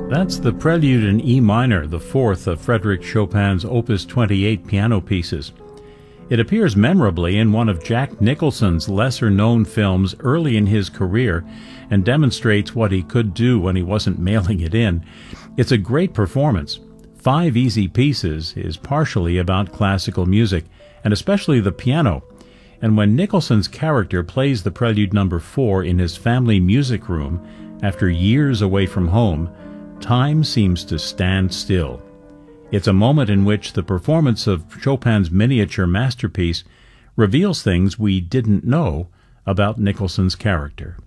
That's the Prelude in E minor, the fourth of Frédéric Chopin's Opus 28 piano pieces. It appears memorably in one of Jack Nicholson's lesser-known films early in his career and demonstrates what he could do when he wasn't mailing it in. It's a great performance. Five Easy Pieces is partially about classical music, and especially the piano. And when Nicholson's character plays the Prelude No. 4 in his family music room after years away from home, time seems to stand still. It's a moment in which the performance of Chopin's miniature masterpiece reveals things we didn't know about Nicholson's character.